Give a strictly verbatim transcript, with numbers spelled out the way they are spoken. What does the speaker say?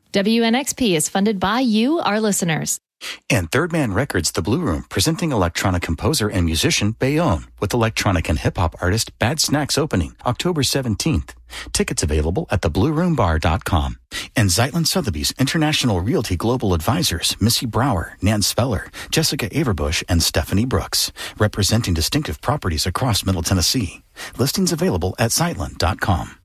W N X P is funded by you, our listeners. And Third Man Records, The Blue Room, presenting electronic composer and musician Bayonne with electronic and hip-hop artist Bad Snacks opening October seventeenth. Tickets available at the blue room bar dot com. And Zeitlin Sotheby's International Realty Global Advisors, Missy Brower, Nan Speller, Jessica Averbush, and Stephanie Brooks, representing distinctive properties across Middle Tennessee. Listings available at zeitlin dot com.